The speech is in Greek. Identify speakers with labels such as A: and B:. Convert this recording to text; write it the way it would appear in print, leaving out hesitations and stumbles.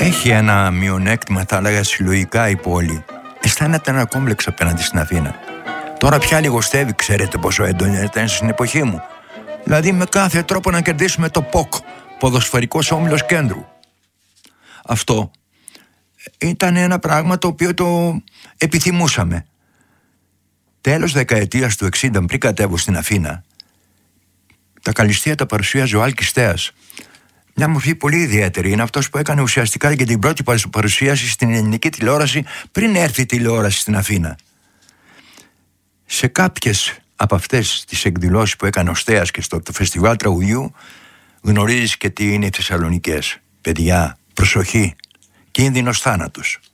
A: Έχει ένα μειονέκτημα, θα έλεγα, συλλογικά η πόλη. Αισθάνεται ένα κόμπλεξ απέναντι στην Αθήνα. Τώρα πια λιγοστεύει, ξέρετε πόσο έντονη ήταν στην εποχή μου. Δηλαδή με κάθε τρόπο να κερδίσουμε το ΠΟΚ, Ποδοσφαιρικός Όμιλος Κέντρου. Αυτό ήταν ένα πράγμα το οποίο το επιθυμούσαμε. Τέλος δεκαετίας του 60, πριν κατέβω στην Αθήνα, τα καλυστεία τα παρουσίαζε ο Άλκης Στέας. Μια μορφή πολύ ιδιαίτερη. Είναι αυτός που έκανε ουσιαστικά και την πρώτη παρουσίαση στην ελληνική τηλεόραση πριν έρθει η τηλεόραση στην Αθήνα. Σε κάποιες από αυτές τις εκδηλώσεις που έκανε ο Στέας και στο φεστιβάλ τραγουδιού, γνωρίζεις και τι είναι οι Θεσσαλονικές. Παιδιά, προσοχή, κίνδυνος θάνατος.